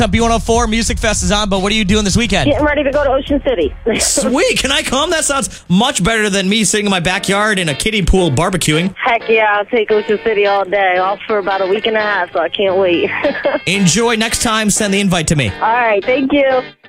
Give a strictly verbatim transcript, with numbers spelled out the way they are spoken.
B one oh four Music Fest is on, but what are you doing this weekend? Getting ready to go to Ocean City. Sweet. Can I come? That sounds much better than me sitting in my backyard in a kiddie pool barbecuing. Heck yeah, I'll take Ocean City all day. Off for about a week and a half, so I can't wait. Enjoy. Next time, send the invite to me. All right, thank you.